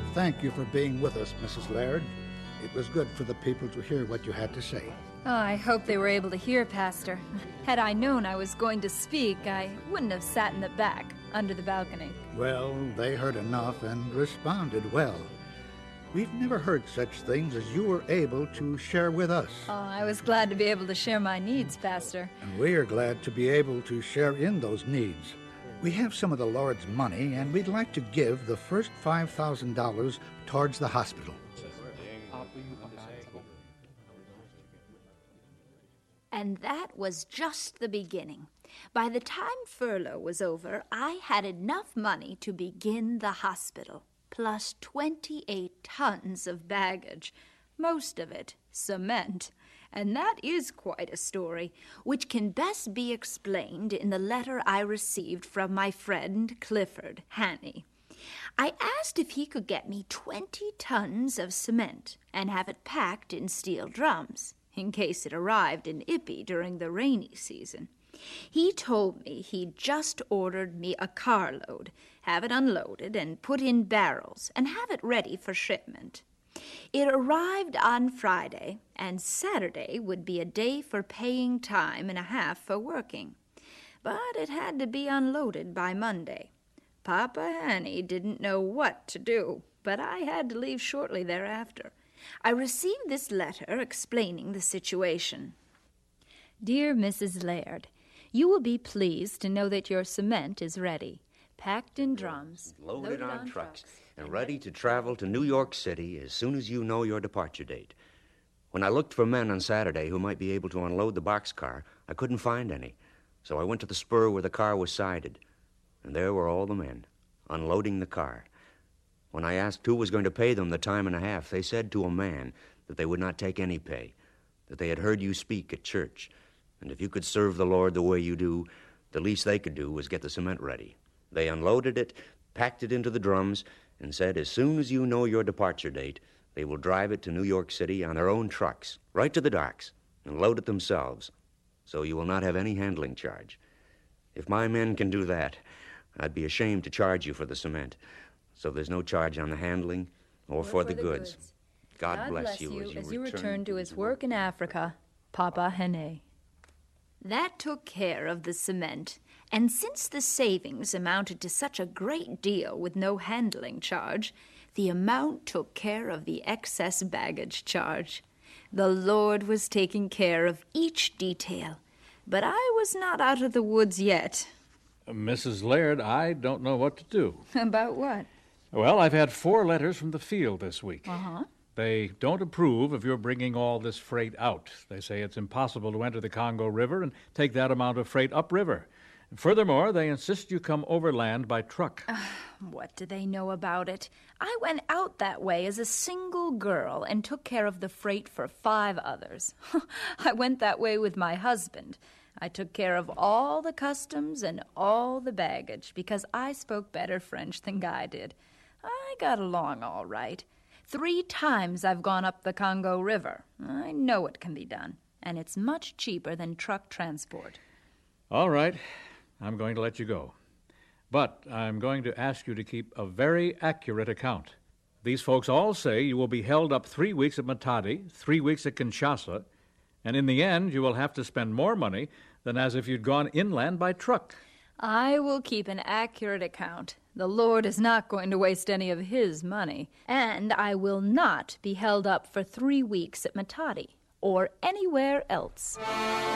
Thank you for being with us, Mrs. Laird. It was good for the people to hear what you had to say. Oh, I hope they were able to hear, Pastor. Had I known I was going to speak, I wouldn't have sat in the back, under the balcony. Well, they heard enough and responded well. We've never heard such things as you were able to share with us. Oh, I was glad to be able to share my needs, Pastor. And we are glad to be able to share in those needs. We have some of the Lord's money, and we'd like to give the first $5,000 towards the hospital. And that was just the beginning. By the time furlough was over, I had enough money to begin the hospital, plus 28 tons of baggage, most of it cement. And that is quite a story, which can best be explained in the letter I received from my friend Clifford Hanny. I asked if he could get me 20 tons of cement and have it packed in steel drums, in case it arrived in Ippy during the rainy season. He told me he'd just ordered me a carload, have it unloaded and put in barrels, and have it ready for shipment. It arrived on Friday, and Saturday would be a day for paying time and a half for working. But it had to be unloaded by Monday. Papa Hanny didn't know what to do, but I had to leave shortly thereafter. I received this letter explaining the situation. Dear Mrs. Laird, you will be pleased to know that your cement is ready, packed in drums, loaded on trucks, and ready to travel to New York City as soon as you know your departure date. When I looked for men on Saturday who might be able to unload the boxcar, I couldn't find any. So I went to the spur where the car was sided, and there were all the men, unloading the car. When I asked who was going to pay them the time and a half, they said to a man that they would not take any pay, that they had heard you speak at church, and if you could serve the Lord the way you do, the least they could do was get the cement ready. They unloaded it, packed it into the drums, and said as soon as you know your departure date, they will drive it to New York City on their own trucks, right to the docks, and load it themselves, so you will not have any handling charge. If my men can do that, I'd be ashamed to charge you for the cement, so there's no charge on the handling or for the goods. God bless you as you return to his work in Africa, Papa Hene. That took care of the cement, and since the savings amounted to such a great deal with no handling charge, the amount took care of the excess baggage charge. The Lord was taking care of each detail, but I was not out of the woods yet. Mrs. Laird, I don't know what to do. About what? Well, I've had 4 letters from the field this week. Uh-huh. They don't approve of your bringing all this freight out. They say it's impossible to enter the Congo River and take that amount of freight upriver. Furthermore, they insist you come overland by truck. What do they know about it? I went out that way as a single girl and took care of the freight for 5 others. I went that way with my husband. I took care of all the customs and all the baggage because I spoke better French than Guy did. I got along all right. 3 times I've gone up the Congo River. I know it can be done, and it's much cheaper than truck transport. All right, I'm going to let you go. But I'm going to ask you to keep a very accurate account. These folks all say you will be held up 3 weeks at Matadi, 3 weeks at Kinshasa, and in the end you will have to spend more money than as if you'd gone inland by truck. I will keep an accurate account. The Lord is not going to waste any of his money. And I will not be held up for 3 weeks at Matadi or anywhere else.